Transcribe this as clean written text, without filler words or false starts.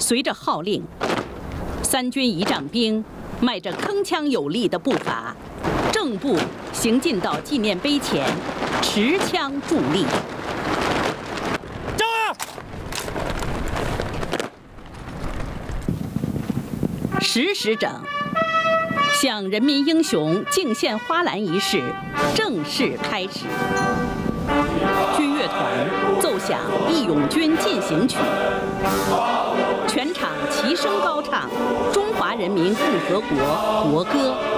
随着号令，3军仪仗兵迈着铿锵有力的步伐，正步行进到纪念碑前，持枪伫立。 站 10时整，向人民英雄敬献花篮仪式正式开始。军乐团奏响《义勇军进行曲》，全场齐声高唱中华人民共和国国歌。